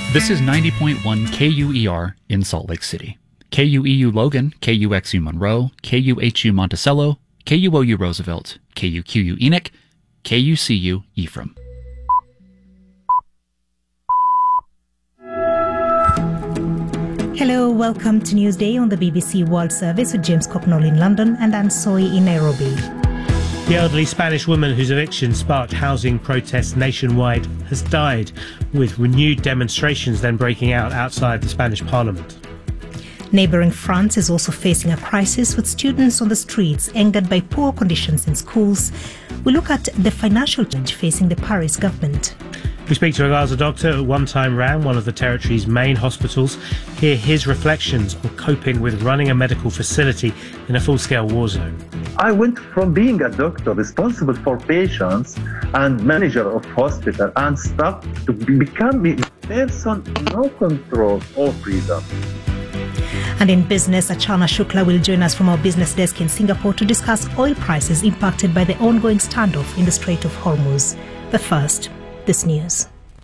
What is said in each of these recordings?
This is 90.1 KUER in Salt Lake City. KUEU Logan, KUXU Monroe, KUHU Monticello, KUOU Roosevelt, KUQU Enoch, KUCU Ephraim. Hello, welcome to Newsday on the BBC World Service with James Copnall in London and Anne Soy in Nairobi. The elderly Spanish woman whose eviction sparked housing protests nationwide has died, with renewed demonstrations then breaking out outside the Spanish parliament. Neighbouring France is also facing a crisis, with students on the streets angered by poor conditions in schools. We look at the financial challenge facing the Paris government. We speak to a Gaza doctor who one time ran one of the territory's main hospitals. Hear his reflections on coping with running a medical facility in a full-scale war zone. I went from being a doctor responsible for patients and manager of hospital and staff to becoming a person no control or freedom. And in business, Achana Shukla will join us from our business desk in Singapore to discuss oil prices impacted by the ongoing standoff in the Strait of Hormuz. But first, this news.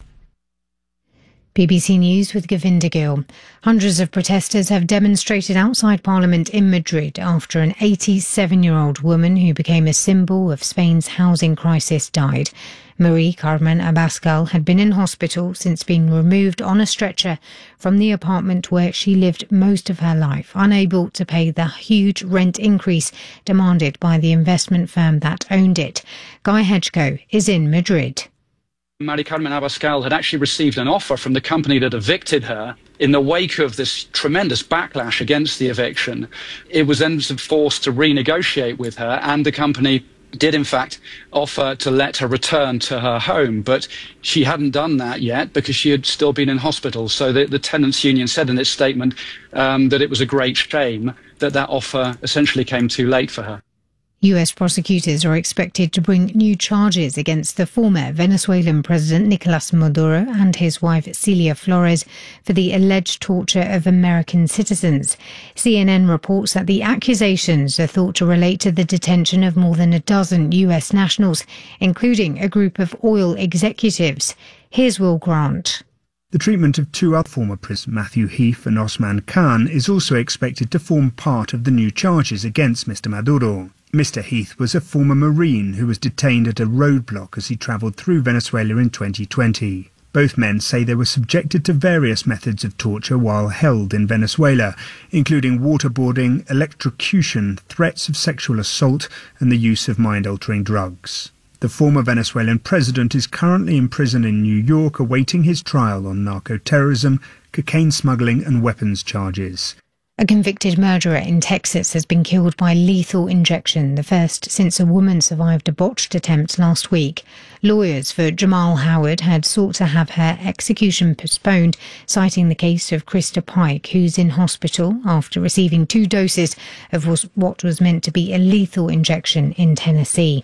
BBC News with Govinda Gill. Hundreds of protesters have demonstrated outside Parliament in Madrid after an 87-year-old woman who became a symbol of Spain's housing crisis died. Marie Carmen Abascal had been in hospital since being removed on a stretcher from the apartment where she lived most of her life, unable to pay the huge rent increase demanded by the investment firm that owned it. Guy Hedgecoe is in Madrid. Marie Carmen Abascal had actually received an offer from the company that evicted her in the wake of this tremendous backlash against the eviction. It was then forced to renegotiate with her, and the company did in fact offer to let her return to her home, but she hadn't done that yet because she had still been in hospital. So the tenants union said in its statement that it was a great shame that that offer essentially came too late for her. US prosecutors are expected to bring new charges against the former Venezuelan President Nicolas Maduro and his wife Celia Flores for the alleged torture of American citizens. CNN reports that the accusations are thought to relate to the detention of more than a dozen US nationals, including a group of oil executives. Here's Will Grant. The treatment of two other former prisoners, Matthew Heath and Osman Khan, is also expected to form part of the new charges against Mr. Maduro. Mr. Heath was a former Marine who was detained at a roadblock as he travelled through Venezuela in 2020. Both men say they were subjected to various methods of torture while held in Venezuela, including waterboarding, electrocution, threats of sexual assault and the use of mind-altering drugs. The former Venezuelan president is currently in prison in New York awaiting his trial on narco-terrorism, cocaine smuggling and weapons charges. A convicted murderer in Texas has been killed by lethal injection, the first since a woman survived a botched attempt last week. Lawyers for Jamal Howard had sought to have her execution postponed, citing the case of Krista Pike, who's in hospital after receiving 2 doses of what was meant to be a lethal injection in Tennessee.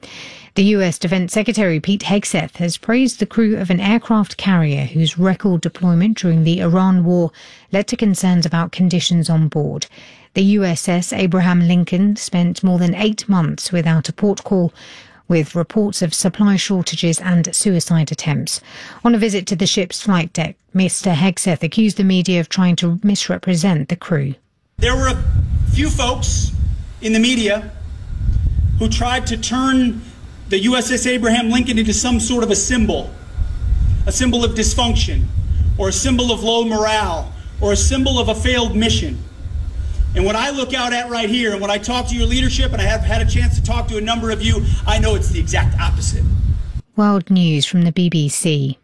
The US Defense Secretary Pete Hegseth has praised the crew of an aircraft carrier whose record deployment during the Iran war led to concerns about conditions on board. The USS Abraham Lincoln spent more than 8 months without a port call, with reports of supply shortages and suicide attempts. On a visit to the ship's flight deck, Mr. Hegseth accused the media of trying to misrepresent the crew. There were a few folks in the media who tried to turn the USS Abraham Lincoln into some sort of a symbol of dysfunction, or a symbol of low morale, or a symbol of a failed mission. And what I look out at right here, and when I talk to your leadership, and I have had a chance to talk to a number of you, I know it's the exact opposite. World News from the BBC.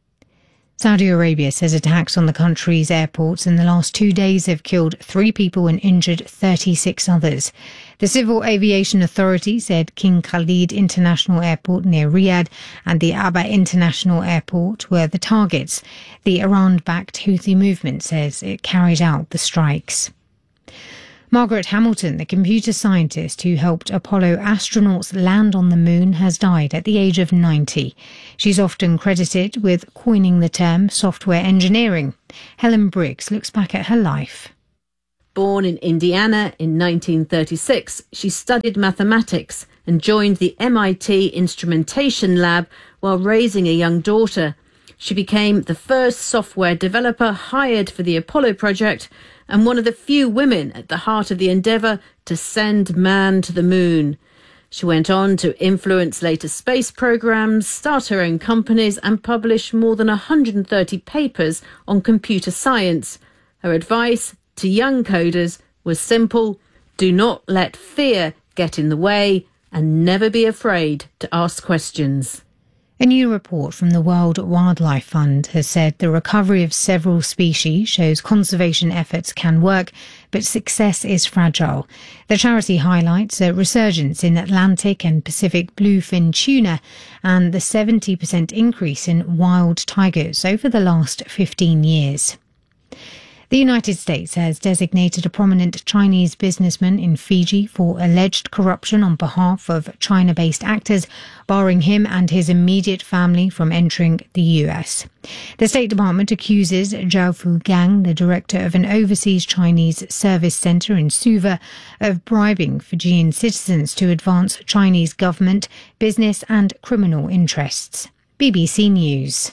Saudi Arabia says attacks on the country's airports in the last 2 days have killed 3 people and injured 36 others. The Civil Aviation Authority said King Khalid International Airport near Riyadh and the Aba International Airport were the targets. The Iran-backed Houthi movement says it carried out the strikes. Margaret Hamilton, the computer scientist who helped Apollo astronauts land on the moon, has died at the age of 90. She's often credited with coining the term software engineering. Helen Briggs looks back at her life. Born in Indiana in 1936, she studied mathematics and joined the MIT Instrumentation Lab while raising a young daughter. She became the first software developer hired for the Apollo project and one of the few women at the heart of the endeavour to send man to the moon. She went on to influence later space programmes, start her own companies and publish more than 130 papers on computer science. Her advice to young coders was simple: do not let fear get in the way and never be afraid to ask questions. A new report from the World Wildlife Fund has said the recovery of several species shows conservation efforts can work, but success is fragile. The charity highlights a resurgence in Atlantic and Pacific bluefin tuna and the 70% increase in wild tigers over the last 15 years. The United States has designated a prominent Chinese businessman in Fiji for alleged corruption on behalf of China-based actors, barring him and his immediate family from entering the US. The State Department accuses Zhao Fugang, the director of an overseas Chinese service centre in Suva, of bribing Fijian citizens to advance Chinese government, business and criminal interests. BBC News.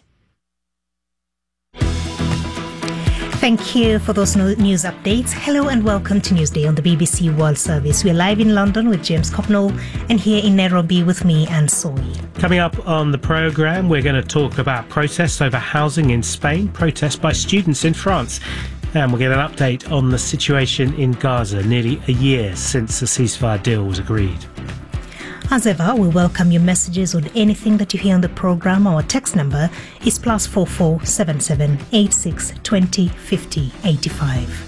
Thank you for those news updates. Hello and welcome to Newsday on the BBC World Service. We're live in London with James Copnall and here in Nairobi with me, Anne Soy. Coming up on the programme, we're going to talk about protests over housing in Spain, protests by students in France, and we'll get an update on the situation in Gaza nearly a year since the ceasefire deal was agreed. As ever, we welcome your messages on anything that you hear on the programme. Our text number is +44 77 86 20 50 85.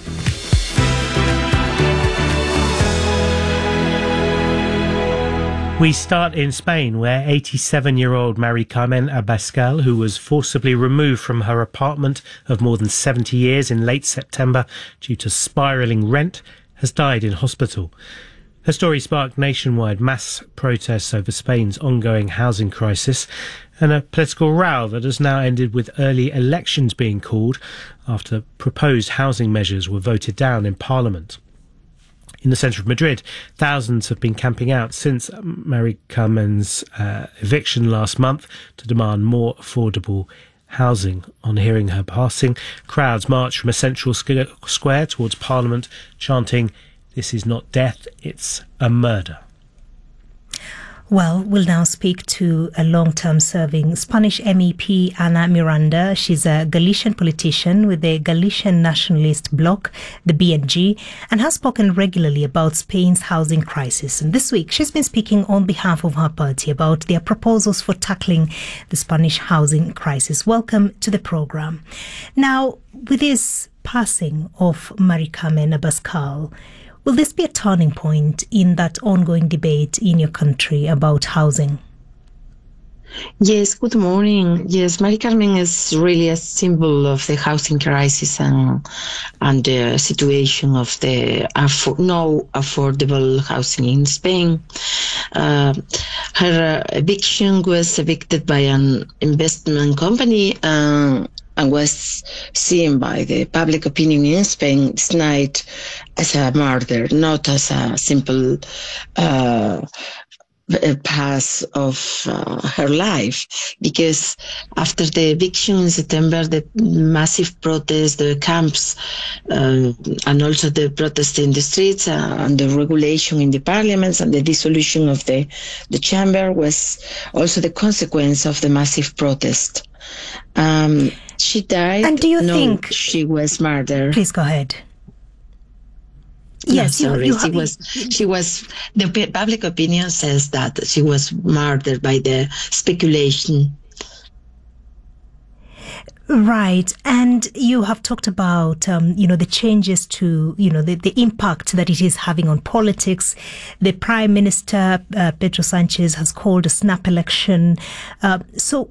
We start in Spain, where 87-year-old Mari Carmen Abascal, who was forcibly removed from her apartment of more than 70 years in late September due to spiralling rent, has died in hospital. Her story sparked nationwide mass protests over Spain's ongoing housing crisis and a political row that has now ended with early elections being called after proposed housing measures were voted down in Parliament. In the centre of Madrid, thousands have been camping out since Mari Carmen's eviction last month to demand more affordable housing. On hearing her passing, crowds marched from a central square towards Parliament, chanting, "This is not death, it's a murder." Well, we'll now speak to a long-term serving Spanish MEP, Ana Miranda. She's a Galician politician with the Galician nationalist bloc, the BNG, and has spoken regularly about Spain's housing crisis. And this week, she's been speaking on behalf of her party about their proposals for tackling the Spanish housing crisis. Welcome to the programme. Now, with this passing of Mari Carmen Abascal, will this be a turning point in that ongoing debate in your country about housing? Yes, good morning. Yes, Mari Carmen is really a symbol of the housing crisis and the situation of the no affordable housing in Spain. Her eviction was evicted by an investment company and was seen by the public opinion in Spain this night as a murder, not as a simple pass of her life. Because after the eviction in September, the massive protests, the camps, and also the protests in the streets and the regulation in the parliaments and the dissolution of the chamber was also the consequence of the massive protest. She died. And do you think she was murdered? Please go ahead. Yes, she was. The public opinion says that she was murdered by the speculation. Right, and you have talked about the changes to the impact that it is having on politics. The Prime Minister Pedro Sanchez has called a snap election. So,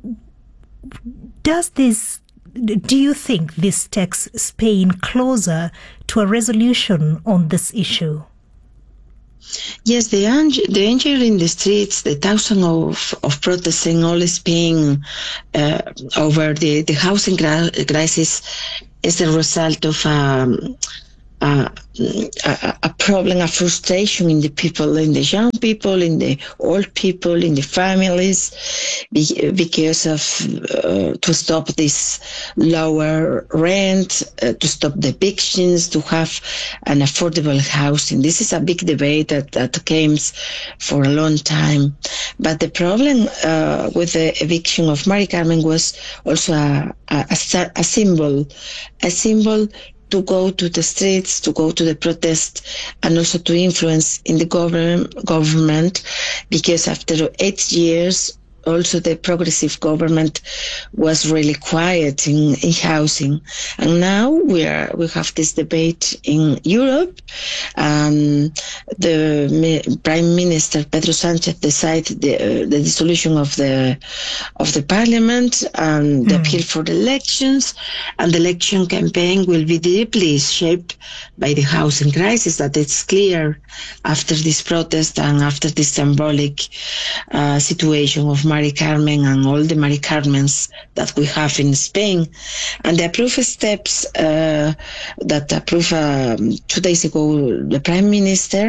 do you think this takes Spain closer to a resolution on this issue? Yes, the anger in the streets, the thousands of protests in all Spain over the housing crisis is the result of a problem, a frustration in the people, in the young people, in the old people, in the families, because of to stop this lower rent, to stop the evictions, to have an affordable housing. This is a big debate that came for a long time. But the problem with the eviction of Mari Carmen was also a symbol to go to the streets, to go to the protest, and also to influence in the government, because after 8 years, also the progressive government was really quiet in housing. And now we have this debate in Europe. The Prime Minister Pedro Sanchez decided the dissolution of the parliament and the appeal for the elections, and the election campaign will be deeply shaped by the housing crisis. That it's clear after this protest and after this symbolic situation of Mari Carmen and all the Mari Carmens that we have in Spain. And the approved steps that approved 2 days ago the Prime Minister,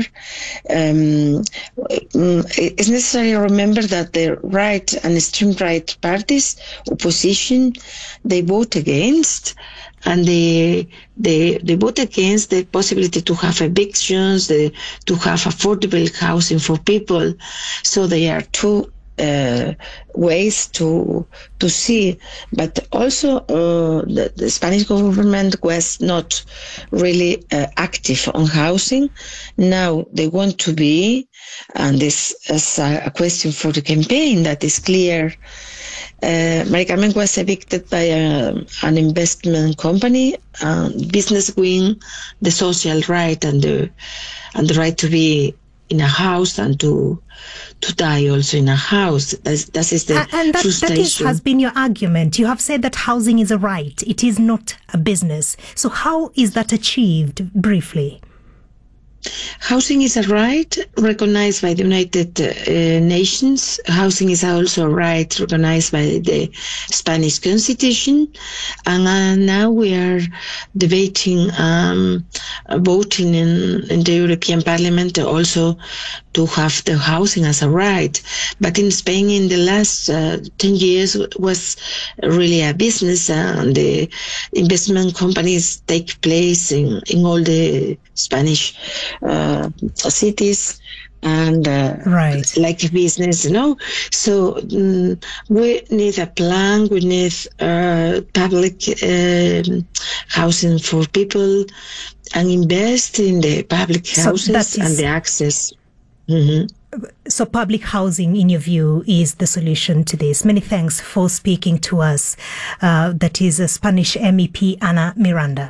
it's necessary to remember that the right and extreme right parties, opposition, they vote against, and they vote against the possibility to have evictions, to have affordable housing for people. So they are two ways to see, but also the Spanish government was not really active on housing. Now they want to be, and this is a question for the campaign that is clear. Mari Carmen was evicted by an investment company, business wing, the social right and the right to be in a house and to die also in a house. That is the frustration. That has been your argument. You have said that housing is a right. It is not a business. So how is that achieved, briefly? Housing is a right recognized by the United Nations. Housing is also a right recognized by the Spanish Constitution. And now we are debating, voting in the European Parliament also to have the housing as a right. But in Spain, in the last 10 years, was really a business, and the investment companies take place in all the Spanish cities, and like business, So we need a plan. We need public housing for people, and invest in the public houses and the access. Mm-hmm. So public housing, in your view, is the solution to this. Many thanks for speaking to us. That is a Spanish MEP, Ana Miranda.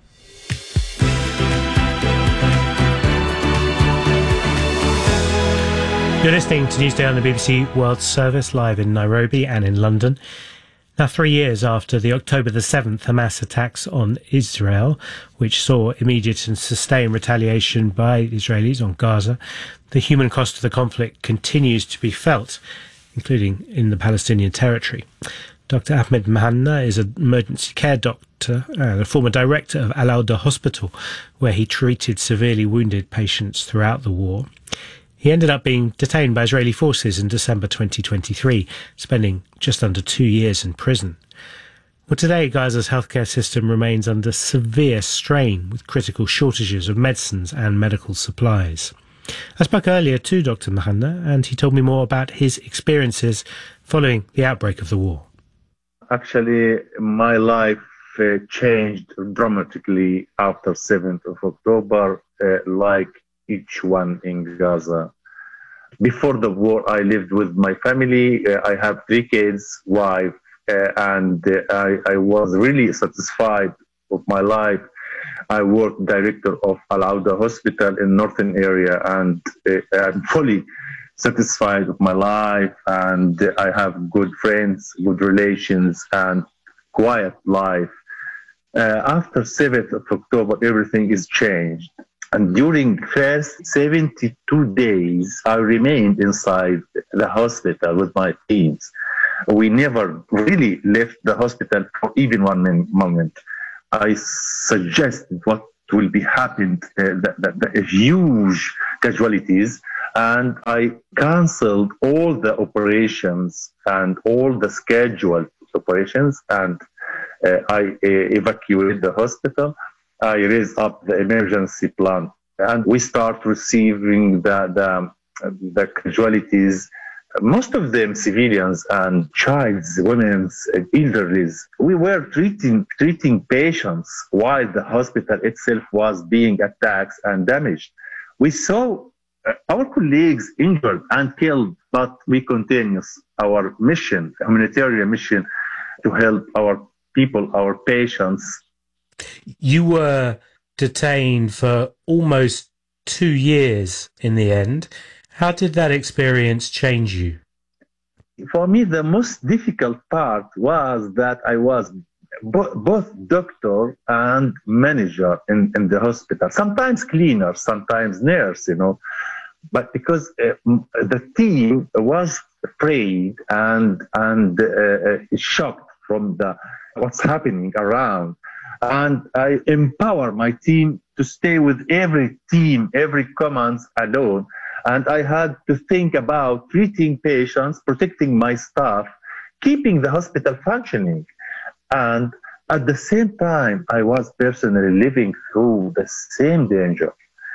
You're listening to Newsday on the BBC World Service, live in Nairobi and in London. Now, 3 years after the October the 7th Hamas attacks on Israel, which saw immediate and sustained retaliation by the Israelis on Gaza, the human cost of the conflict continues to be felt, including in the Palestinian territory. Dr. Ahmed Mahanna is an emergency care doctor and a former director of Al-Auda Hospital, where he treated severely wounded patients throughout the war. He ended up being detained by Israeli forces in December 2023, spending just under 2 years in prison. Well, today, Gaza's healthcare system remains under severe strain, with critical shortages of medicines and medical supplies. I spoke earlier to Dr. Mahanna, and he told me more about his experiences following the outbreak of the war. Actually, my life changed dramatically after 7th of October, like each one in Gaza. Before the war, I lived with my family. I have 3 kids, wife, and I was really satisfied with my life. I worked director of Al-Auda Hospital in northern area, and I'm fully satisfied with my life, and I have good friends, good relations, and quiet life. After 7th of October, everything is changed. And during first 72 days, I remained inside the hospital with my teams. We never really left the hospital for even one moment. I suggested what will be happened, the huge casualties. And I canceled all the operations and all the scheduled operations, and I evacuated the hospital. I raised up the emergency plan, and we start receiving the casualties. Most of them civilians and childs, women's, elderlies. We were treating patients while the hospital itself was being attacked and damaged. We saw our colleagues injured and killed, but we continue our mission, humanitarian mission, to help our people, our patients. You were detained for almost 2 years in the end. How did that experience change you? For me, the most difficult part was that I was both doctor and manager in the hospital, sometimes cleaner, sometimes nurse, but because the team was afraid and shocked from what's happening around. And I empower my team to stay with every command alone. And I had to think about treating patients, protecting my staff, keeping the hospital functioning. And at the same time, I was personally living through the same danger.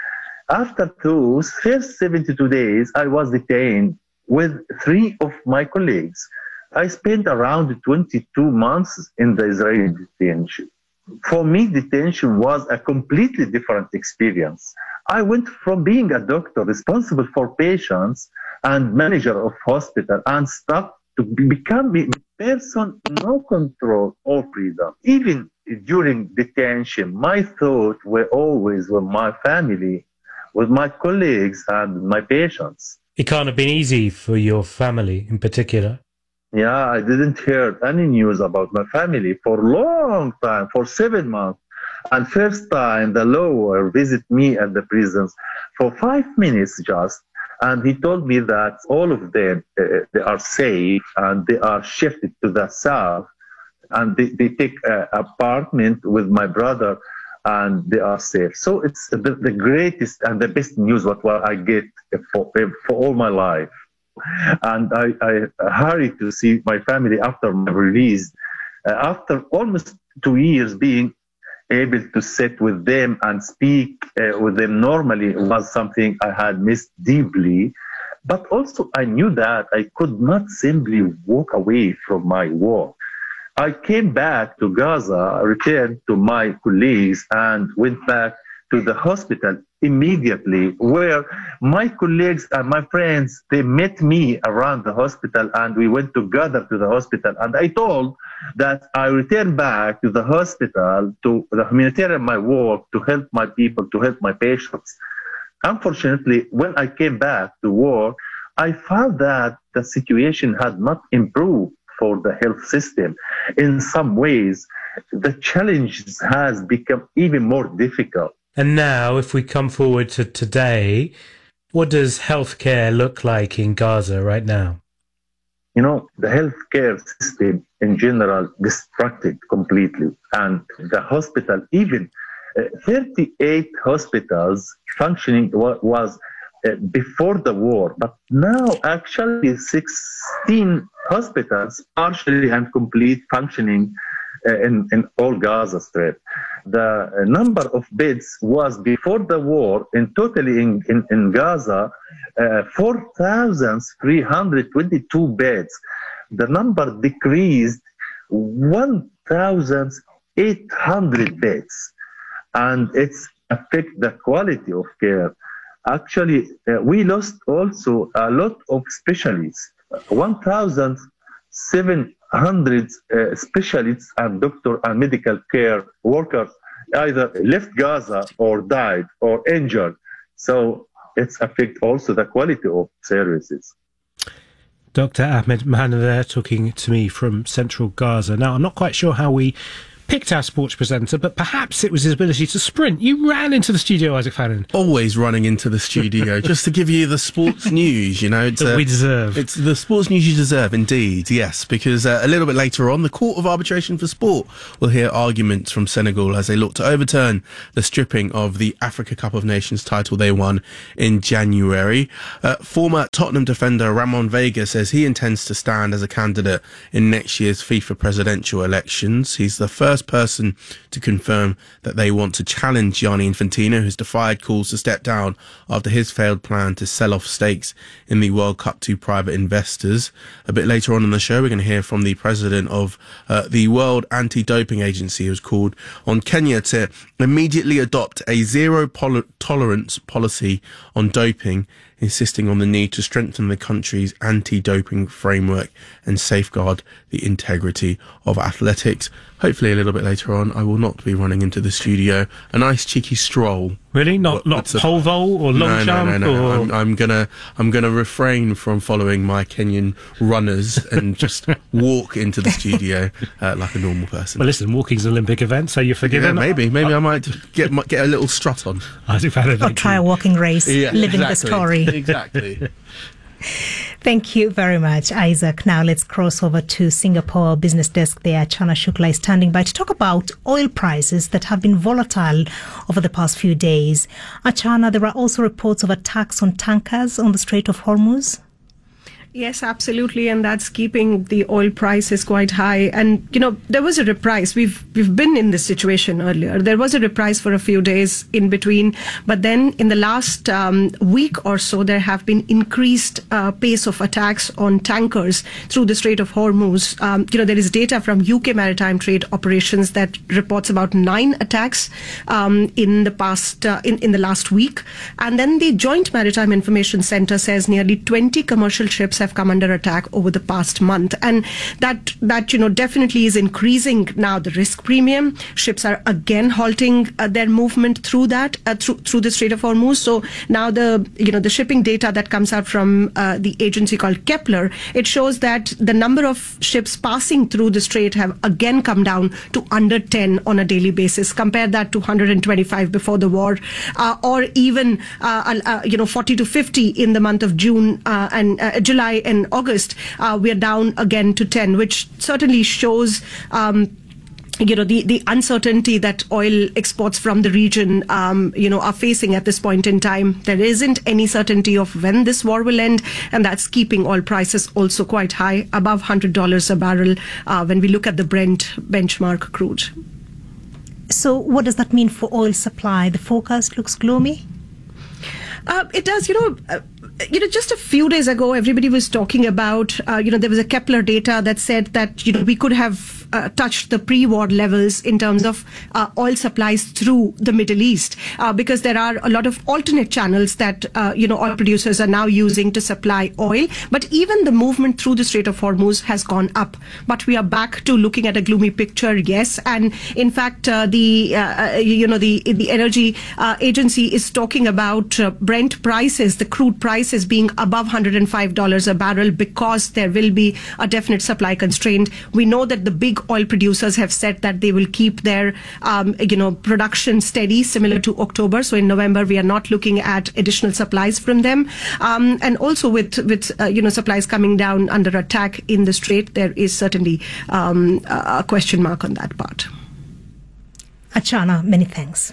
After those first 72 days, I was detained with 3 of my colleagues. I spent around 22 months in the Israeli detention. For me, detention was a completely different experience. I went from being a doctor responsible for patients and manager of hospital and staff to become a person no control or freedom. Even during detention, my thoughts were always with my family, with my colleagues and my patients. It can't have been easy for your family in particular. Yeah, I didn't hear any news about my family for a long time, for 7 months. And first time the lawyer visited me at the prisons for 5 minutes just. And he told me that all of them, they are safe and they are shifted to the south. And they take an apartment with my brother and they are safe. So it's the greatest and the best news what I get for all my life. And I hurried to see my family after my release. After almost 2 years being able to sit with them and speak with them normally was something I had missed deeply. But also I knew that I could not simply walk away from my work. I came back to Gaza, returned to my colleagues, and went back to the hospital immediately, where my colleagues and my friends, they met me around the hospital and we went together to the hospital. And I told that I returned back to the hospital to the humanitarian my work, to help my people, to help my patients. Unfortunately, when I came back to work, I found that the situation had not improved for the health system. In some ways, the challenge has become even more difficult. And now, if we come forward to today, what does healthcare look like in Gaza right now? The healthcare system in general destructed completely. And the hospital, even 38 hospitals functioning was before the war. But now actually 16 hospitals partially and complete functioning in all Gaza Strip. The number of beds was before the war in totally in Gaza 4,322 beds. The number decreased 1,800 beds, and it's affect the quality of care. Actually, we lost also a lot of specialists, 1,700 specialists and doctor and medical care workers either left Gaza or died or injured. So it's affect also the quality of services. Dr. Ahmed Mahanna there talking to me from central Gaza. Now, I'm not quite sure how we picked our sports presenter, but perhaps it was his ability to sprint. You ran into the studio, Isaac Fallon. Always running into the studio just to give you the sports news, that we deserve. It's the sports news you deserve, indeed, yes, because a little bit later on, the Court of Arbitration for Sport will hear arguments from Senegal as they look to overturn the stripping of the Africa Cup of Nations title they won in January. Former Tottenham defender Ramon Vega says he intends to stand as a candidate in next year's FIFA presidential elections. He's the first person to confirm that they want to challenge Gianni Infantino, who's defied calls to step down after his failed plan to sell off stakes in the World Cup to private investors. A bit later on in the show, we're going to hear from the president of the World Anti-Doping Agency, who's called on Kenya to immediately adopt a zero-tolerance policy on doping, insisting on the need to strengthen the country's anti-doping framework and safeguard the integrity of athletics. Hopefully a little bit later on, I will not be running into the studio. A nice cheeky stroll. Really? Not pole vault or long jump? No. Or... I'm gonna refrain from following my Kenyan runners and just walk into the studio like a normal person. Well, listen, walking's an Olympic event, so you're forgiven. Yeah, maybe I might get a little strut on. Or try a walking race, living the story. Exactly. Thank you very much, Isaac. Now let's cross over to Singapore business desk there. Chana Shukla is standing by to talk about oil prices that have been volatile over the past few days. Chana, there are also reports of attacks on tankers on the Strait of Hormuz. Yes, absolutely, and that's keeping the oil prices quite high. And there was a reprise. We've been in this situation earlier. There was a reprise for a few days in between, but then in the last week or so, there have been increased pace of attacks on tankers through the Strait of Hormuz. There is data from UK Maritime Trade Operations that reports about 9 attacks in the past in the last week, and then the Joint Maritime Information Centre says nearly 20 commercial ships have come under attack over the past month, and that definitely is increasing now the risk premium. Ships are again halting their movement through through the Strait of Hormuz. So now the shipping data that comes out from the agency called Kepler, it shows that the number of ships passing through the strait have again come down to under 10 on a daily basis. Compare that to 125 before the war, or even 40 to 50 in the month of June and July and August. We are down again to 10, which certainly shows the uncertainty that oil exports from the region are facing at this point in time. There isn't any certainty of when this war will end, and that's keeping oil prices also quite high, above $100 a barrel when we look at the Brent benchmark crude. So what does that mean for oil supply? The forecast looks gloomy? It does. Just a few days ago, everybody was talking about, there was a Kepler data that said that, we could have touched the pre-war levels in terms of oil supplies through the Middle East, because there are a lot of alternate channels that, oil producers are now using to supply oil. But even the movement through the Strait of Hormuz has gone up. But we are back to looking at a gloomy picture, yes. And in fact, the energy agency is talking about Brent prices, the crude prices being above $105 a barrel because there will be a definite supply constraint. We know that the big oil producers have said that they will keep their production steady, similar to October. So in November, we are not looking at additional supplies from them. And also with supplies coming down under attack in the Strait, there is certainly a question mark on that part. Achana, many thanks.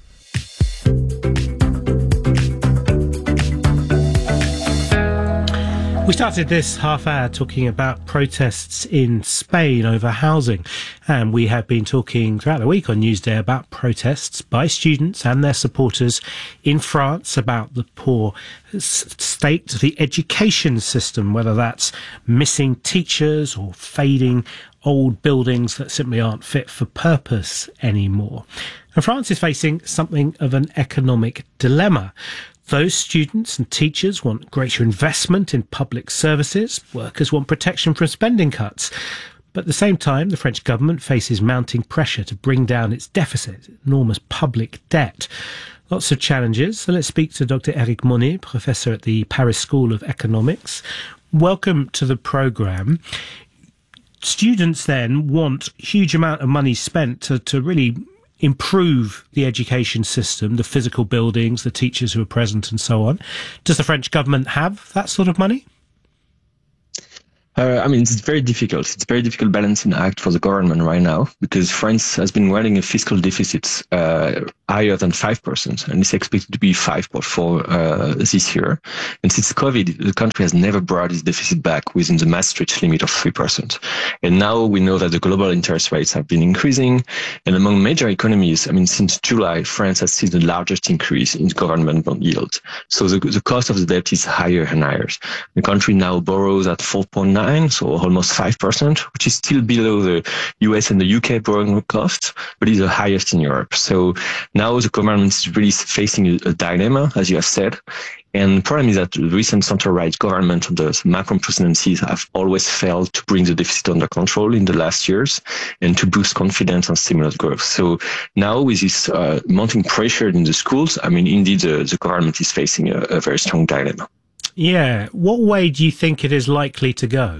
We started this half hour talking about protests in Spain over housing, and we have been talking throughout the week on Newsday about protests by students and their supporters in France about the poor state of the education system, whether that's missing teachers or fading old buildings that simply aren't fit for purpose anymore. And France is facing something of an economic dilemma. Those students and teachers want greater investment in public services. Workers want protection from spending cuts. But at the same time, the French government faces mounting pressure to bring down its deficit, enormous public debt. Lots of challenges. So let's speak to Dr. Eric Monnet, professor at the Paris School of Economics. Welcome to the programme. students then want huge amount of money spent to really improve the education system, the physical buildings, the teachers who are present and so on. Does the French government have that sort of money? It's very difficult. It's a very difficult balancing act for the government right now, because France has been running a fiscal deficit higher than 5%, and it's expected to be 5% for this year. And since COVID, the country has never brought its deficit back within the Maastricht limit of 3%. And now we know that the global interest rates have been increasing. And among major economies, since July, France has seen the largest increase in government bond yield. So the cost of the debt is higher and higher. The country now borrows at 4.9%. So almost 5%, which is still below the US and the UK borrowing costs, but is the highest in Europe. So now the government is really facing a dilemma, as you have said. And the problem is that the recent center-right government under Macron presidencies have always failed to bring the deficit under control in the last years and to boost confidence and stimulus growth. So now with this mounting pressure in the schools, indeed the government is facing a very strong dilemma. Yeah. What way do you think it is likely to go?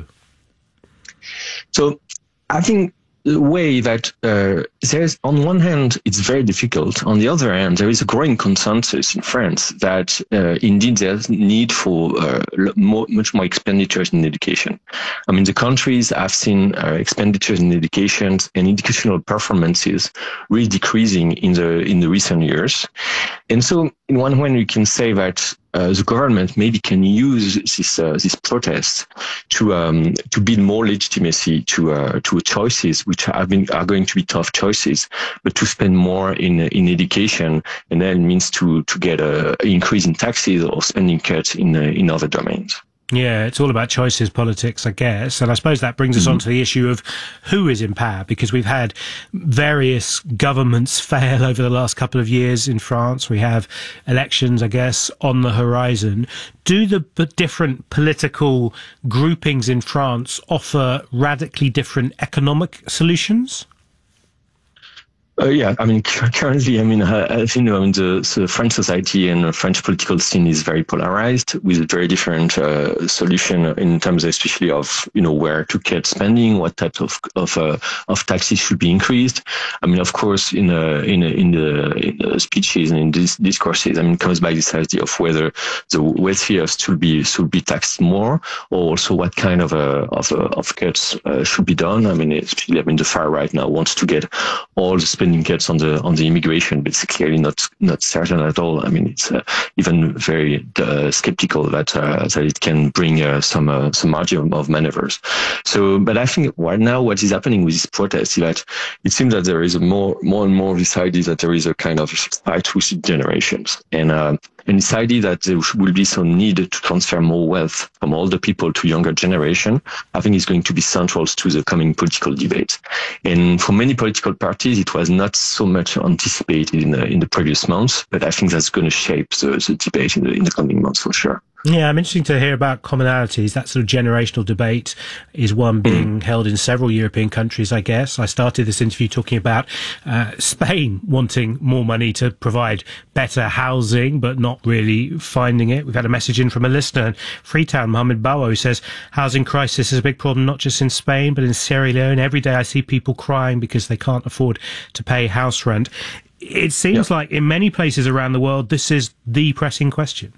So I think the way that there's, on one hand, it's very difficult. On the other hand, there is a growing consensus in France that indeed there's need for much more expenditures in education. The countries have seen expenditures in education and educational performances really decreasing in the recent years. And so, in one way, you can say that the government maybe can use this protest to build more legitimacy to choices which are going to be tough choices, but to spend more in education, and then means to get an increase in taxes or spending cuts in other domains. Yeah, it's all about choices politics, I guess. And I suppose that brings us on to the issue of who is in power, because we've had various governments fail over the last couple of years in France. We have elections, I guess, on the horizon. Do the different political groupings in France offer radically different economic solutions? Currently, as you know, the French society and the French political scene is very polarized, with very different solution in terms, especially of where to cut spending, what types of taxes should be increased. Of course, in the speeches and in these discourses, comes by this idea of whether the wealthiest should be taxed more, or also what kind of cuts should be done. Especially, the far right now wants to get all the spending cuts on the immigration, but it's clearly not certain at all. It's even very skeptical that it can bring some margin of maneuvers. So, but I think right now what is happening with this protest is that it seems that there is more and more this idea that there is a kind of fight with generations, and this idea that there will be some need to transfer more wealth from older people to younger generation, I think is going to be central to the coming political debate. And for many political parties, it was not so much anticipated in the previous months, but I think that's going to shape the debate in the coming months for sure. Yeah, I'm interested to hear about commonalities. That sort of generational debate is one being held in several European countries, I guess. I started this interview talking about Spain wanting more money to provide better housing, but not really finding it. We've had a message in from a listener in Freetown, Mohammed Bawa, who says, housing crisis is a big problem, not just in Spain, but in Sierra Leone. Every day I see people crying because they can't afford to pay house rent. It seems like in many places around the world, this is the pressing question.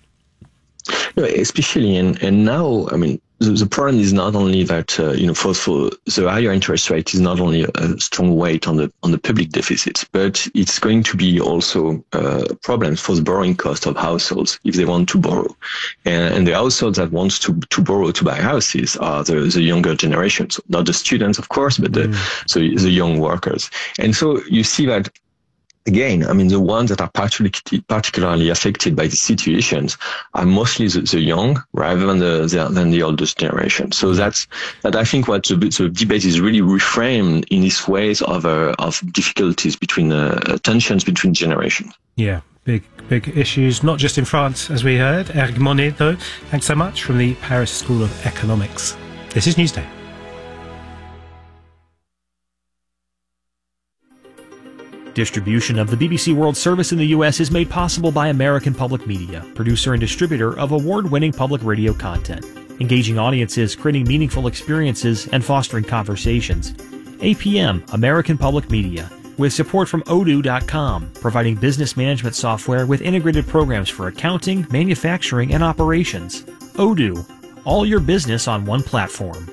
No, especially, and now, the problem is not only that, for the higher interest rate is not only a strong weight on the public deficit, but it's going to be also a problem for the borrowing cost of households if they want to borrow. And the households that want to borrow to buy houses are the younger generations, not the students, of course, but the young workers. And so you see that, again, the ones that are particularly affected by these situations are mostly the young rather than the oldest generation. So that I think what the debate is really reframed in these ways of difficulties between tensions between generations. Yeah, big issues, not just in France, as we heard. Eric Monet, though, thanks so much, from the Paris School of Economics. This is Newsday. Distribution of the BBC World Service in the U.S. is made possible by American Public Media, producer and distributor of award-winning public radio content. engaging audiences, creating meaningful experiences, and fostering conversations. APM, American Public Media, with support from Odoo.com, providing business management software with integrated programs for accounting, manufacturing, and operations. Odoo, all your business on one platform.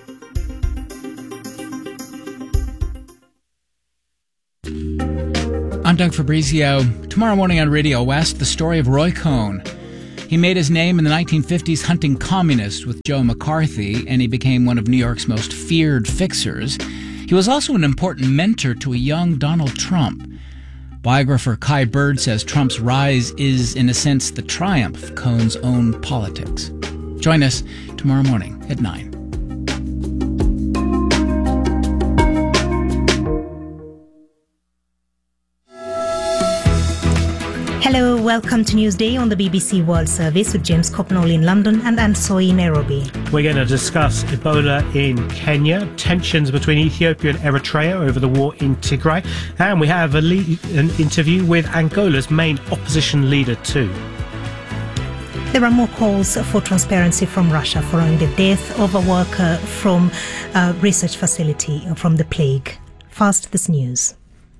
I'm Doug Fabrizio. Tomorrow morning on Radio West, the story of Roy Cohn. He made his name in the 1950s hunting communists with Joe McCarthy, and he became one of New York's most feared fixers. He was also an important mentor to a young Donald Trump. Biographer Kai Bird says Trump's rise is, in a sense, the triumph of Cohn's own politics. Join us tomorrow morning at 9. Hello, welcome to Newsday on the BBC World Service with James Copnall in London and Ansoi in Nairobi. We're going to discuss Ebola in Kenya, tensions between Ethiopia and Eritrea over the war in Tigray, and we have an interview with Angola's main opposition leader too. There are more calls for transparency from Russia following the death of a worker from a research facility from the plague. First, this news.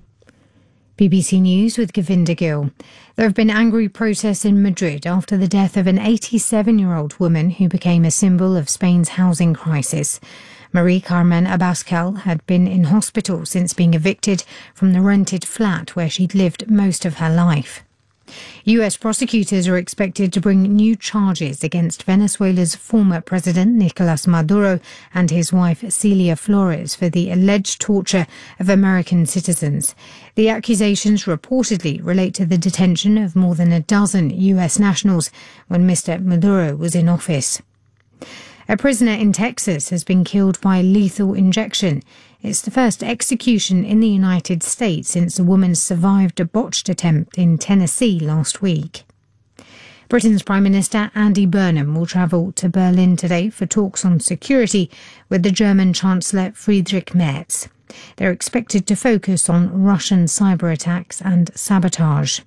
BBC News with Govinda Gill. There have been angry protests in Madrid after the death of an 87-year-old woman who became a symbol of Spain's housing crisis. Marie Carmen Abascal had been in hospital since being evicted from the rented flat where she'd lived most of her life. US prosecutors are expected to bring new charges against Venezuela's former president Nicolas Maduro and his wife Celia Flores for the alleged torture of American citizens. The accusations reportedly relate to the detention of more than a dozen US nationals when Mr. Maduro was in office. A prisoner in Texas has been killed by lethal injection. It's the first execution in the United States since a woman survived a botched attempt in Tennessee last week. Britain's Prime Minister Andy Burnham will travel to Berlin today for talks on security with the German Chancellor Friedrich Merz. They're expected to focus on Russian cyber attacks and sabotage.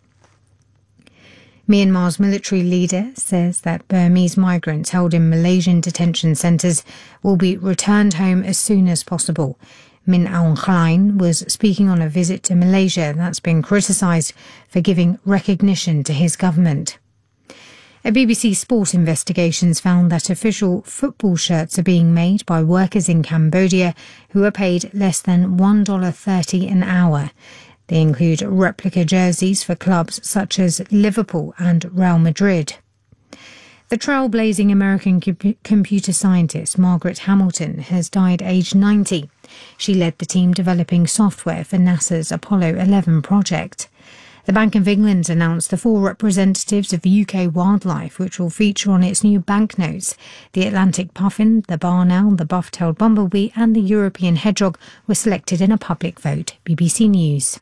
Myanmar's military leader says that Burmese migrants held in Malaysian detention centres will be returned home as soon as possible. Min Aung Hlaing was speaking on a visit to Malaysia that's been criticised for giving recognition to his government. A BBC Sport investigations found that official football shirts are being made by workers in Cambodia who are paid less than $1.30 an hour. They include replica jerseys for clubs such as Liverpool and Real Madrid. The trailblazing American computer scientist Margaret Hamilton has died aged 90. She led the team developing software for NASA's Apollo 11 project. The Bank of England announced the 4 representatives of UK wildlife which will feature on its new banknotes. The Atlantic puffin, the barn owl, the buff-tailed bumblebee and the European hedgehog were selected in a public vote. BBC News.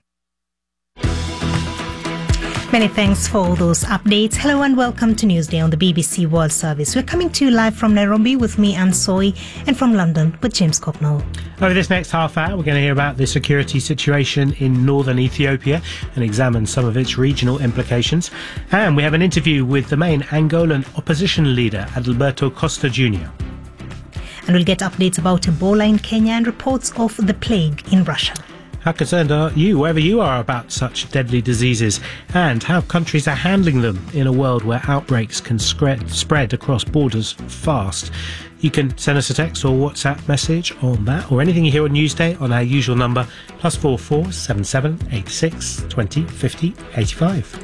Many thanks for all those updates. Hello and welcome to Newsday on the BBC World Service. We're coming to you live from Nairobi with me, Anne Soy, and from London with James Copnall. Over this next half hour, we're going to hear about the security situation in northern Ethiopia and examine some of its regional implications. And we have an interview with the main Angolan opposition leader, Adalberto Costa Jr. And we'll get updates about Ebola in Kenya and reports of the plague in Russia. How concerned are you, wherever you are, about such deadly diseases, and how countries are handling them in a world where outbreaks can spread across borders fast? You can send us a text or WhatsApp message on that, or anything you hear on Newsday on our usual number, +44 77 86 20 50 85.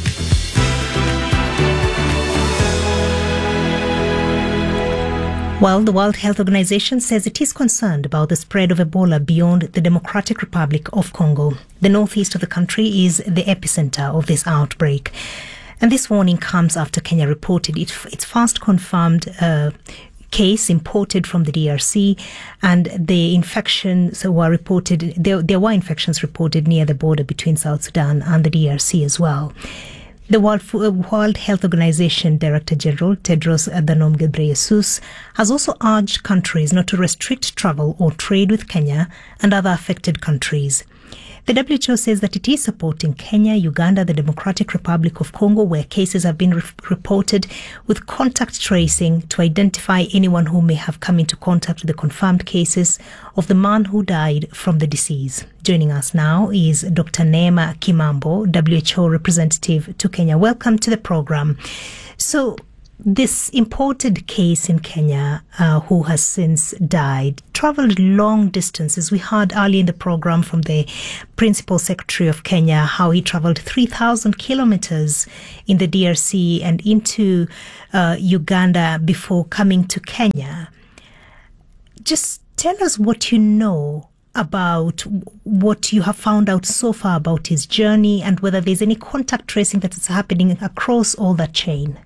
Well, the World Health Organization says it is concerned about the spread of Ebola beyond the Democratic Republic of Congo. The northeast of the country is the epicenter of this outbreak. And this warning comes after Kenya reported its first confirmed case imported from the DRC, and the infections were reported. There were infections reported near the border between South Sudan and the DRC as well. The World Health Organization Director General Tedros Adhanom Ghebreyesus has also urged countries not to restrict travel or trade with Kenya and other affected countries. The WHO says that it is supporting Kenya, Uganda, the Democratic Republic of Congo, where cases have been reported, with contact tracing to identify anyone who may have come into contact with the confirmed cases of the man who died from the disease. Joining us now is Dr. Neema Kimambo, WHO representative to Kenya. Welcome to the program. So, this imported case in Kenya, who has since died, travelled long distances. We heard earlier in the program from the Principal Secretary of Kenya how he travelled 3,000 kilometres in the DRC and into Uganda before coming to Kenya. Just tell us what you know about what you have found out so far about his journey and whether there's any contact tracing that is happening across all that chain.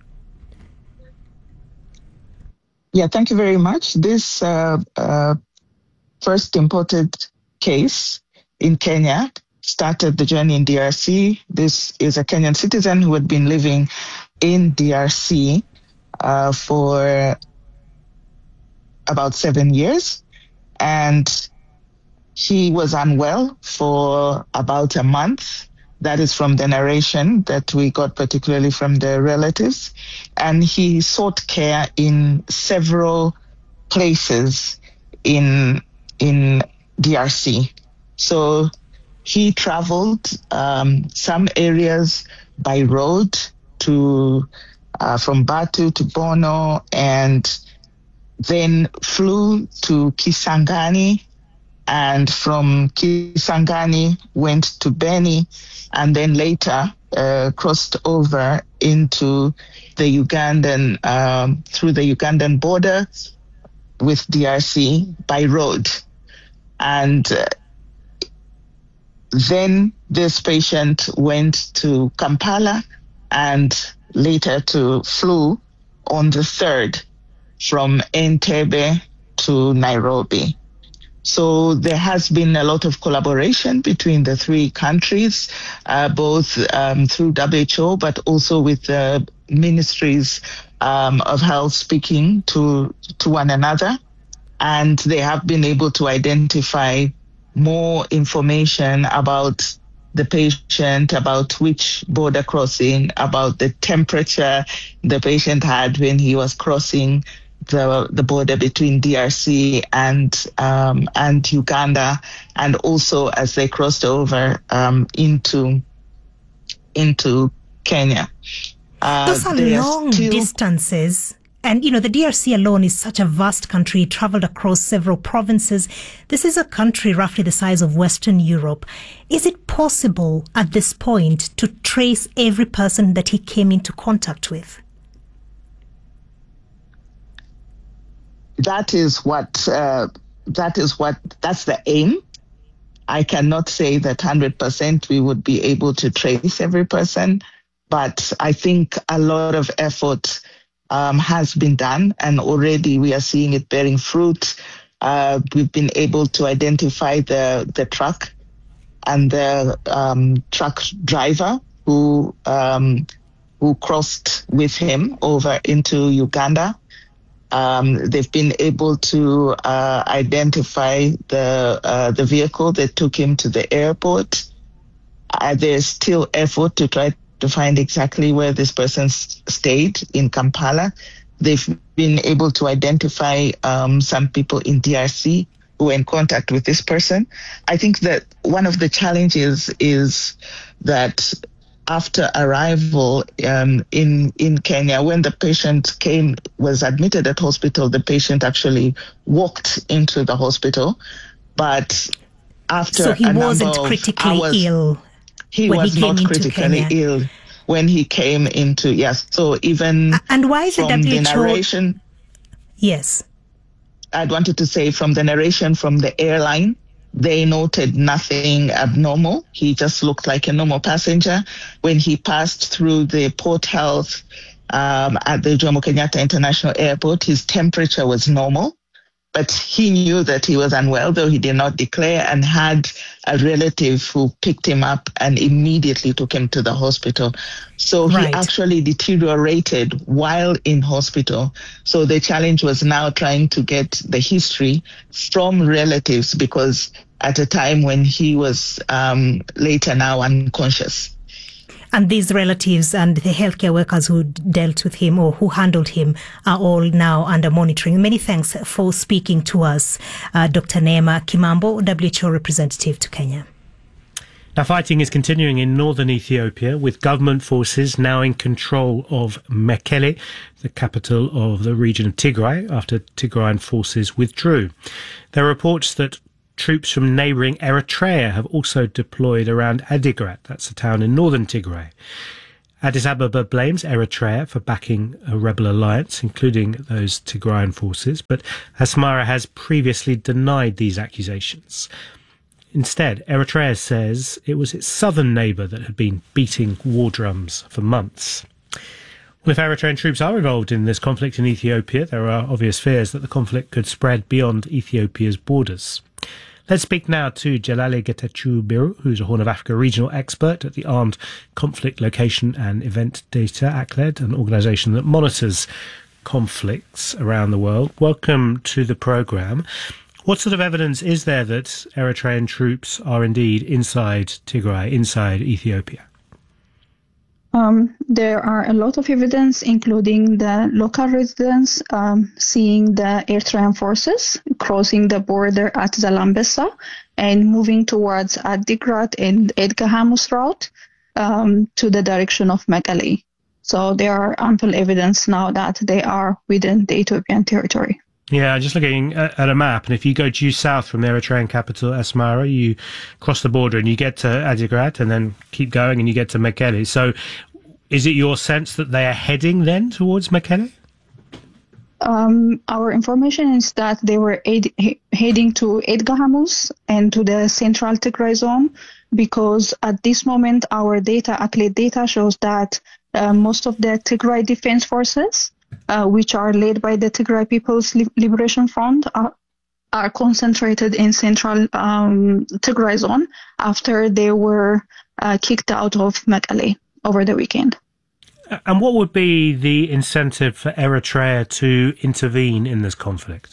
Yeah, thank you very much. This first imported case in Kenya started the journey in DRC. This is a Kenyan citizen who had been living in DRC for about 7 years, and he was unwell for about a month. That is from the narration that we got, particularly from the relatives. And he sought care in several places in DRC. So he traveled some areas by road to from Batu to Bono, and then flew to Kisangani, and from Kisangani went to Beni, and then later crossed over into the Ugandan, through the Ugandan border with DRC by road. And then this patient went to Kampala and later flew on the 3rd from Entebbe to Nairobi. So there has been a lot of collaboration between the three countries, both through WHO, but also with the ministries of health speaking to one another. And they have been able to identify more information about the patient, about which border crossing, about the temperature the patient had when he was crossing the border between DRC and Uganda, and also as they crossed over into Kenya. Those are long distances. And, the DRC alone is such a vast country. It traveled across several provinces. This is a country roughly the size of Western Europe. Is it possible at this point to trace every person that he came into contact with? That's the aim. I cannot say that 100% we would be able to trace every person, but I think a lot of effort has been done, and already we are seeing it bearing fruit. We've been able to identify the truck and the truck driver who crossed with him over into Uganda. They've been able to identify the vehicle that took him to the airport. There's still effort to try to find exactly where this person stayed in Kampala. They've been able to identify some people in DRC who were in contact with this person. I think that one of the challenges is that after arrival in Kenya, when the patient was admitted at hospital, the patient actually walked into the hospital. But after so he wasn't critically ill. He was not critically ill when he came into, yes. So even and why is from the narration, yes, I wanted to say from the narration from the airline, they noted nothing abnormal. He just looked like a normal passenger. When he passed through the Port Health at the Jomo Kenyatta International Airport, his temperature was normal. but he knew that he was unwell, though he did not declare, and had a relative who picked him up and immediately took him to the hospital. So he actually deteriorated while in hospital. So the challenge was now trying to get the history from relatives, because at a time when he was later now unconscious. And these relatives and the healthcare workers who dealt with him or who handled him are all now under monitoring. Many thanks for speaking to us, Dr. Neema Kimambo, WHO representative to Kenya. Now, fighting is continuing in northern Ethiopia, with government forces now in control of Mekelle, the capital of the region of Tigray, after Tigrayan forces withdrew. There are reports that troops from neighbouring Eritrea have also deployed around Adigrat, that's a town in northern Tigray. Addis Ababa blames Eritrea for backing a rebel alliance, including those Tigrayan forces, but Asmara has previously denied these accusations. Instead, Eritrea says it was its southern neighbour that had been beating war drums for months. Well, if Eritrean troops are involved in this conflict in Ethiopia, there are obvious fears that the conflict could spread beyond Ethiopia's borders. Let's speak now to Jalali Getachew Biru, who's a Horn of Africa regional expert at the Armed Conflict Location and Event Data, ACLED, an organisation that monitors conflicts around the world. Welcome to the programme. What sort of evidence is there that Eritrean troops are indeed inside Tigray, inside Ethiopia? There are a lot of evidence, including the local residents seeing the Eritrean forces crossing the border at Zalambesa and moving towards Adigrat and Edgahamus route to the direction of Mekelle. So there are ample evidence now that they are within the Ethiopian territory. Yeah, just looking at a map, and if you go due south from the Eritrean capital, Asmara, you cross the border and you get to Adigrat and then keep going and you get to Mekelle. So is it your sense that they are heading then towards Mekelle? Our information is that they were heading to Edgahamus and to the central Tigray zone, because at this moment our data, ACLED data, shows that most of the Tigray Defense Forces, which are led by the Tigray People's Liberation Front, are concentrated in central Tigray zone after they were kicked out of Mekelle over the weekend. And what would be the incentive for Eritrea to intervene in this conflict?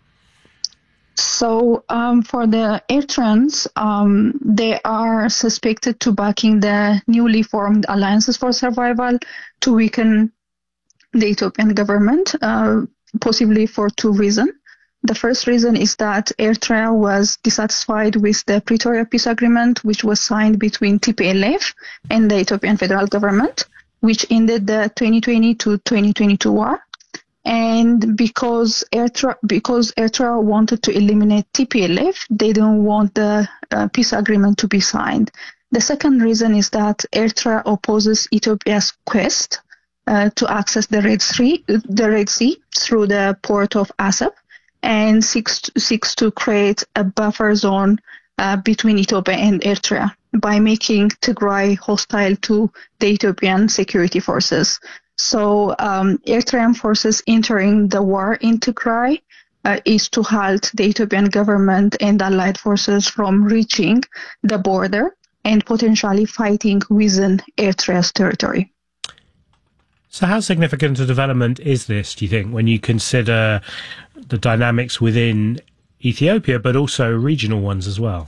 So for the Eritreans, they are suspected to backing the newly formed Alliances for Survival to weaken the Ethiopian government, possibly for two reasons. The first reason is that Eritrea was dissatisfied with the Pretoria Peace Agreement, which was signed between TPLF and the Ethiopian federal government, which ended the 2020 to 2022 war. And because Eritrea wanted to eliminate TPLF, they don't want the peace agreement to be signed. The second reason is that Eritrea opposes Ethiopia's quest to access the Red Sea through the port of Assab, and seeks to create a buffer zone between Ethiopia and Eritrea by making Tigray hostile to the Ethiopian security forces. So Eritrean forces entering the war in Tigray is to halt the Ethiopian government and allied forces from reaching the border and potentially fighting within Eritrea's territory. So how significant a development is this, do you think, when you consider the dynamics within Ethiopia, but also regional ones as well?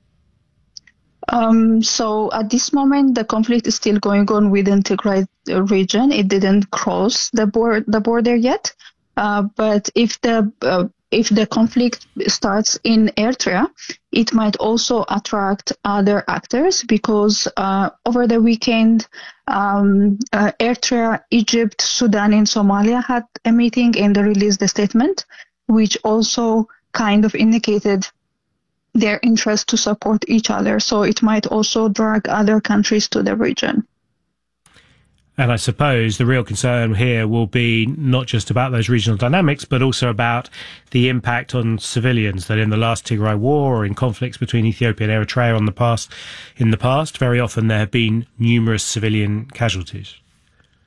So at this moment, the conflict is still going on within Tigray region. It didn't cross the border yet. But if the conflict starts in Eritrea, it might also attract other actors, because over the weekend, Eritrea, Egypt, Sudan, and Somalia had a meeting and they released a statement, which also kind of indicated their interest to support each other. So it might also drag other countries to the region. And I suppose the real concern here will be not just about those regional dynamics, but also about the impact on civilians, that in the last Tigray war or in conflicts between Ethiopia and Eritrea in the past, very often there have been numerous civilian casualties.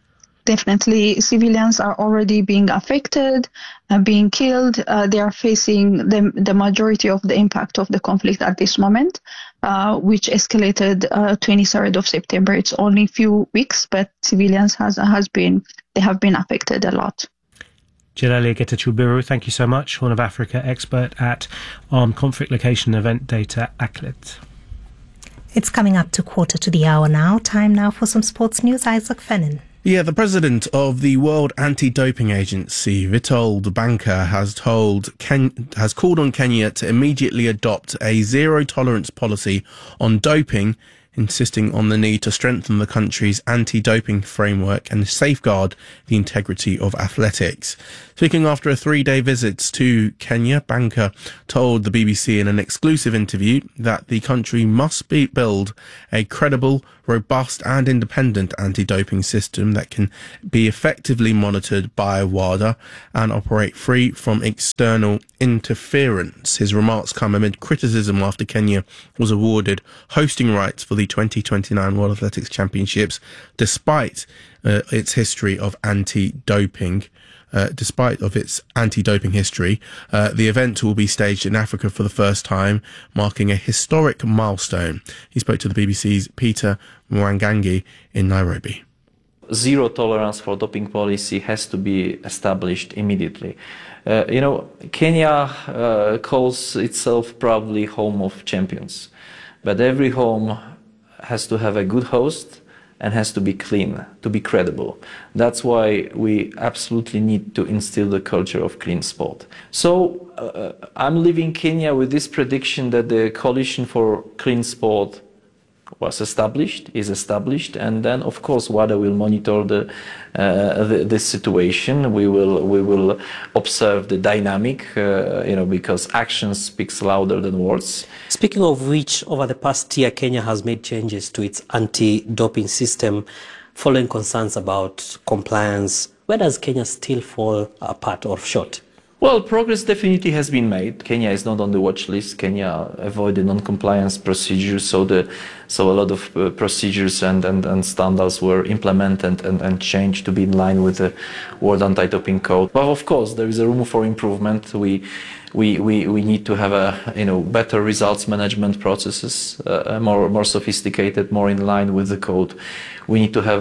definitely civilians are already being affected, being killed. They are facing the majority of the impact of the conflict at this moment, which escalated 23rd of September. It's only a few weeks, but civilians have been affected a lot. Jalalia Getachew-Buru, thank you so much. Horn of Africa expert at Armed Conflict Location Event Data ACLED. It's coming up to 1:15 now. Time now for some sports news. Isaac Fennin. Yeah, the president of the World Anti-Doping Agency, Vitold Banker, has called on Kenya to immediately adopt a zero-tolerance policy on doping, insisting on the need to strengthen the country's anti-doping framework and safeguard the integrity of athletics. Speaking after a 3-day visit to Kenya, Banker told the BBC in an exclusive interview that the country must build a credible, robust and independent anti-doping system that can be effectively monitored by WADA and operate free from external interference. His remarks come amid criticism after Kenya was awarded hosting rights for the 2029 World Athletics Championships despite its history of anti-doping. Despite its anti-doping history, the event will be staged in Africa for the first time, marking a historic milestone. He spoke to the BBC's Peter Mwangangi in Nairobi. Zero tolerance for doping policy has to be established immediately. Kenya calls itself proudly home of champions, but every home has to have a good host and has to be clean, to be credible. That's why we absolutely need to instill the culture of clean sport. So I'm leaving Kenya with this prediction that the Coalition for Clean Sport is established, and then of course WADA will monitor this situation. We will observe the dynamic, because action speaks louder than words. Speaking of which, over the past year, Kenya has made changes to its anti-doping system following concerns about compliance. Where does Kenya still fall apart or short? Well, progress definitely has been made. Kenya is not on the watch list. Kenya avoided non-compliance procedures, so a lot of procedures and standards were implemented and changed to be in line with the World Anti-Doping Code. But of course, there is a room for improvement. We need to have better results management processes, more sophisticated, more in line with the code. We need to have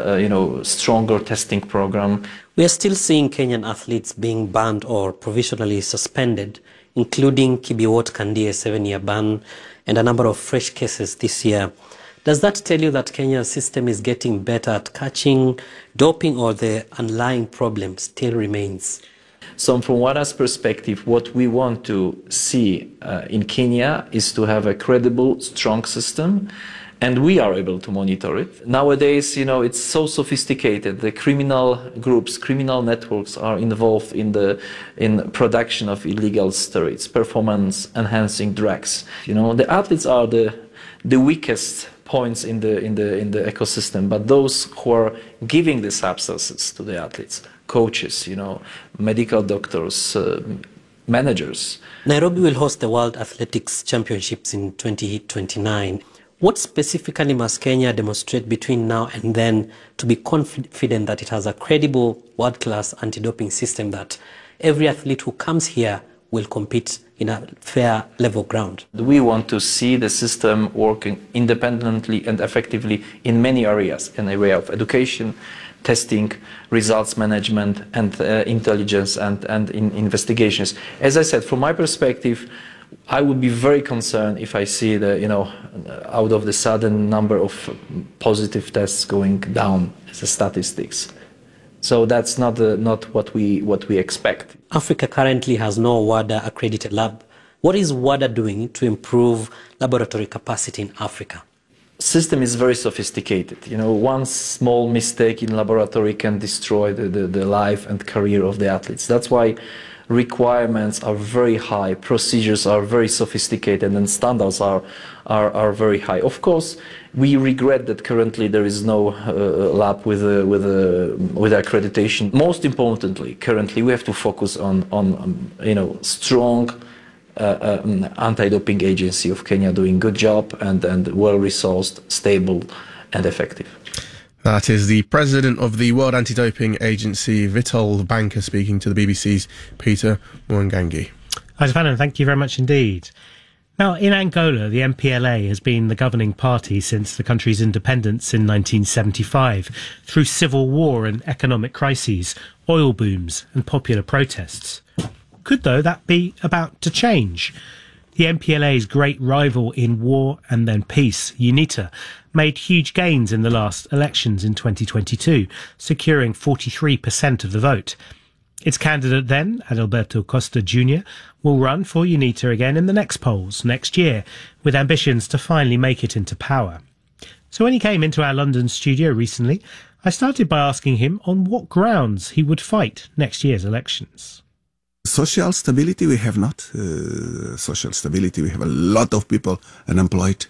a stronger testing program. We are still seeing Kenyan athletes being banned or provisionally suspended, including Kibiwot Kandie, 7-year ban, and a number of fresh cases this year. Does that tell you that Kenya's system is getting better at catching doping, or the underlying problem still remains? So from WADA's perspective, what we want to see in Kenya is to have a credible, strong system, and we are able to monitor it. Nowadays, it's so sophisticated. The criminal groups, criminal networks are involved in production of illegal steroids, performance-enhancing drugs. The athletes are the weakest points in the ecosystem, but those who are giving the substances to the athletes, coaches, medical doctors, managers. Nairobi will host the World Athletics Championships in 2029. What specifically must Kenya demonstrate between now and then to be confident that it has a credible world-class anti-doping system that every athlete who comes here will compete in a fair level ground? We want to see the system working independently and effectively in many areas, in the area of education, testing, results management, and intelligence and in investigations. As I said, from my perspective, I would be very concerned if I see out of the sudden number of positive tests going down as a statistics. So that's not what we expect. Africa currently has no WADA accredited lab. What is WADA doing to improve laboratory capacity in Africa? System is very sophisticated. One small mistake in laboratory can destroy the life and career of the athletes. That's why requirements are very high, procedures are very sophisticated, and standards are very high. Of course, we regret that currently there is no lab with accreditation. Most importantly, currently we have to focus on strong anti-doping agency of Kenya doing good job and well-resourced, stable and effective. That is the president of the World Anti-Doping Agency, Vitol Banker, speaking to the BBC's Peter Mwangangi. Isaac, thank you very much indeed. Now, in Angola, the MPLA has been the governing party since the country's independence in 1975, through civil war and economic crises, oil booms and popular protests. Could, though, that be about to change? The MPLA's great rival in war and then peace, UNITA, made huge gains in the last elections in 2022, securing 43% of the vote. Its candidate then, Adalberto Costa Jr., will run for UNITA again in the next polls next year, with ambitions to finally make it into power. So when he came into our London studio recently, I started by asking him on what grounds he would fight next year's elections. Social stability, we have not. Social stability, we have a lot of people unemployed,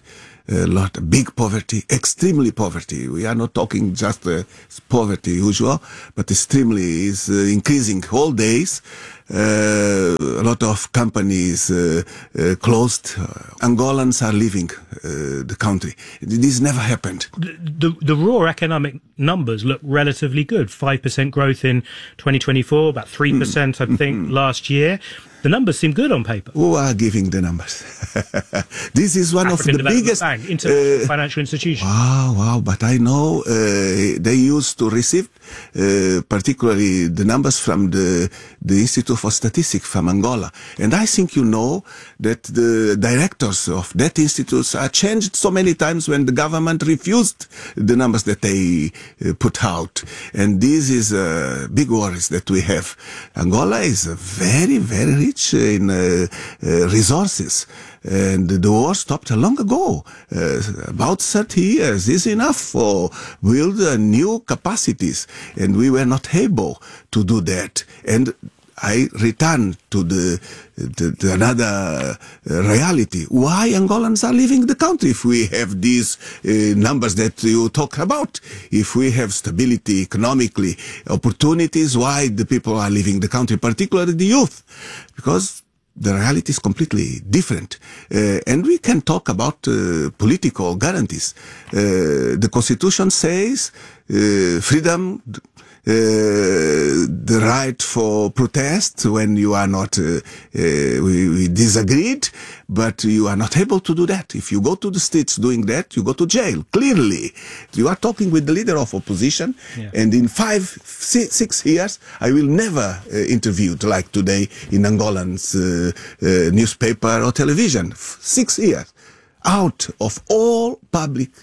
big poverty, extremely poverty. We are not talking just poverty usual, but extremely is increasing whole days. A lot of companies closed. Angolans are leaving the country. This never happened. The raw economic numbers look relatively good. 5% growth in 2024, about 3%, I think, last year. The numbers seem good on paper. Who are giving the numbers? This is one African of the biggest Bank, international financial institution. Wow! But I know they used to receive, particularly the numbers from the Institute for Statistics from Angola, and I think you know that the directors of that institutes are changed so many times when the government refused the numbers that they put out, and this is big worries that we have. Angola is very, very rich in resources, and the war stopped long ago. About 30 years is enough for build new capacities, and we were not able to do that. And I return to another reality. Why Angolans are leaving the country if we have these numbers that you talk about? If we have stability economically, opportunities, why the people are leaving the country, particularly the youth? Because the reality is completely different. And we can talk about political guarantees. The Constitution says freedom, the right for protest when you are not, we disagreed, but you are not able to do that. If you go to the streets doing that, you go to jail. Clearly, you are talking with the leader of opposition, and in 6 years, I will never interviewed like today in Angolan's newspaper or television. 6 years. Out of all public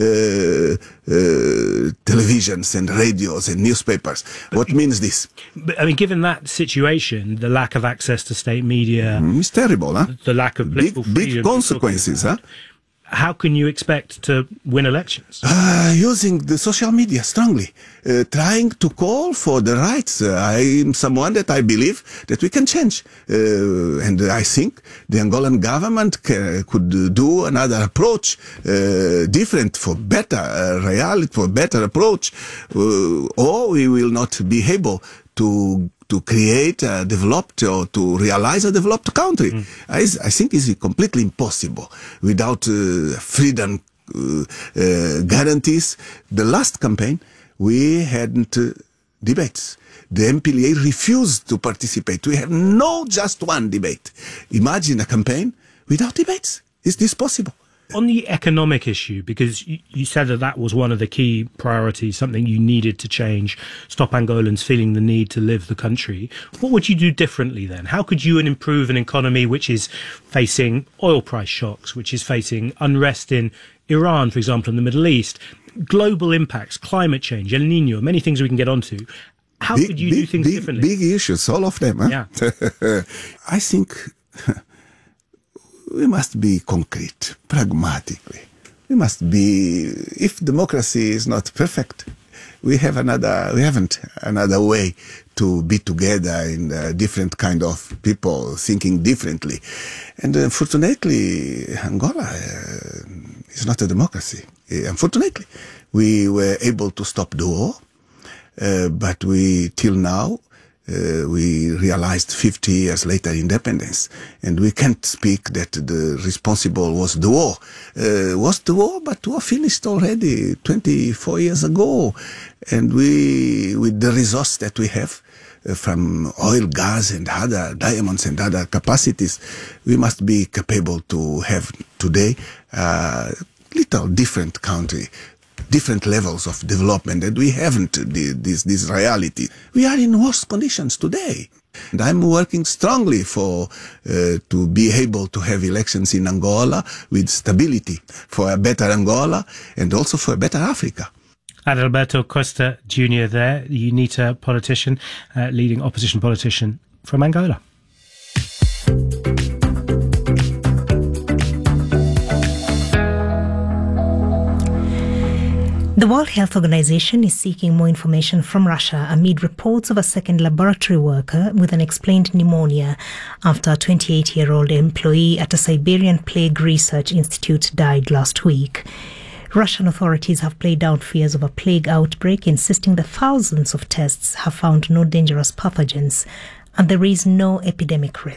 televisions and radios and newspapers. What means this? I mean, given that situation, the lack of access to state media... it's terrible, huh? The lack of political freedom... Big consequences, huh? How can you expect to win elections? Using the social media strongly, trying to call for the rights. I am someone that I believe that we can change. And I think the Angolan government could do another approach, different for better reality, for better approach, or we will not be able to create a developed or to realize a developed country. I think it's completely impossible without freedom guarantees. The last campaign, we hadn't debates. The MPLA refused to participate. We had just one debate. Imagine a campaign without debates. Is this possible? On the economic issue, because you said that was one of the key priorities, something you needed to change, stop Angolans feeling the need to live the country. What would you do differently then? How could you improve an economy which is facing oil price shocks, which is facing unrest in Iran, for example, in the Middle East, global impacts, climate change, El Nino, many things we can get onto. How could you do things differently? Big issues, all of them. Huh? Yeah. I think... we must be concrete, pragmatically. We must be, if democracy is not perfect, we haven't another way to be together in different kind of people thinking differently. And unfortunately, Angola is not a democracy. Unfortunately, we were able to stop the war, but we, till now, we realized 50 years later independence. And we can't speak that the responsible was the war. Was the war, but war finished already 24 years ago. And we, with the resource that we have, from oil, gas, and other diamonds and other capacities, we must be capable to have today a little different country, different levels of development, and we haven't this reality. We are in worse conditions today. And I'm working strongly for to be able to have elections in Angola with stability, for a better Angola and also for a better Africa. Adalberto Costa Jr. there, the UNITA politician, leading opposition politician from Angola. The World Health Organization is seeking more information from Russia amid reports of a second laboratory worker with unexplained pneumonia after a 28-year-old employee at a Siberian Plague Research Institute died last week. Russian authorities have played down fears of a plague outbreak, insisting that thousands of tests have found no dangerous pathogens and there is no epidemic risk.